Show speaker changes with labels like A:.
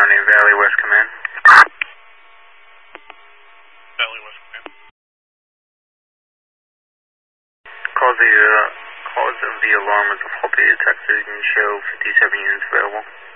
A: County, Valley West Command.
B: Valley West Command.
A: Cause of the alarm was a faulty detector. You can show 57 units available.